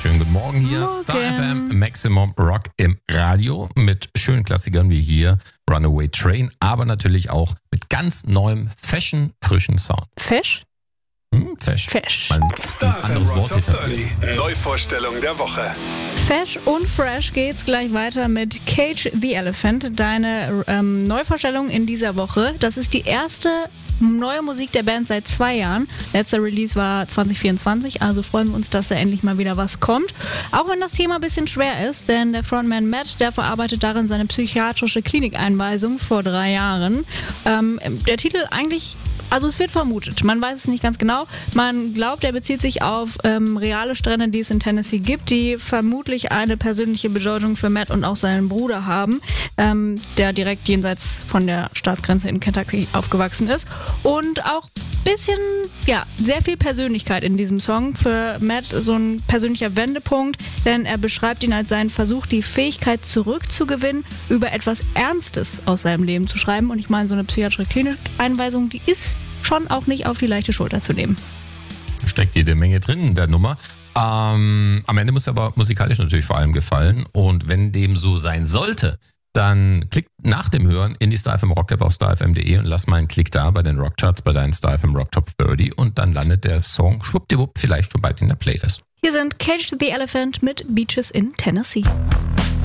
Schönen guten Morgen hier. Morgen. Star FM Maximum Rock im Radio mit schönen Klassikern wie hier Runaway Train, aber natürlich auch mit ganz neuem, frischen Sound. Fesch? Fesch. Mal ein Star FM anderes Rock Wort Top etabliert. 30. Neuvorstellung der Woche. Fesch und fresh geht's gleich weiter mit Cage the Elephant. Deine Neuvorstellung in dieser Woche. Das ist die erste neue Musik der Band seit 2 Jahren. Letzter Release war 2024, also freuen wir uns, dass da endlich mal wieder was kommt. Auch wenn das Thema ein bisschen schwer ist, denn der Frontman Matt, der verarbeitet darin seine psychiatrische Klinikeinweisung vor 3 Jahren. Der Titel eigentlich, also es wird vermutet, man weiß es nicht ganz genau. Man glaubt, er bezieht sich auf reale Strände, die es in Tennessee gibt, die vermutlich eine persönliche Bedeutung für Matt und auch seinen Bruder haben, der direkt jenseits von der Staatsgrenze in Kentucky aufgewachsen ist. Und auch ein bisschen, sehr viel Persönlichkeit in diesem Song. Für Matt so ein persönlicher Wendepunkt, denn er beschreibt ihn als seinen Versuch, die Fähigkeit zurückzugewinnen, über etwas Ernstes aus seinem Leben zu schreiben. Und ich meine, so eine psychiatrische Klinikeinweisung, die ist schon auch nicht auf die leichte Schulter zu nehmen. Steckt jede Menge drin in der Nummer. Am Ende muss aber musikalisch natürlich vor allem gefallen. Und wenn dem so sein sollte, dann klickt nach dem Hören in die Star FM Rock App auf starfm.de und lass mal einen Klick da bei den Rockcharts, bei deinen Star FM Rock Top 30 und dann landet der Song schwuppdiwupp vielleicht schon bald in der Playlist. Hier sind Cage the Elephant mit Beaches in Tennessee.